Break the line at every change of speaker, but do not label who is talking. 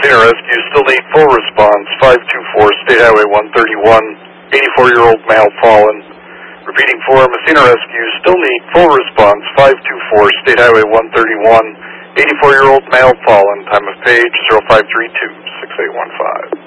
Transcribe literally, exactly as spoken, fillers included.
Messina Rescue still need full response. five two four State Highway one thirty-one, eighty-four-year-old male fallen. Repeating for Messina Rescue still need full response. five two four State Highway one thirty-one, eighty-four-year-old male fallen. Time of page zero five three two, six eight one five.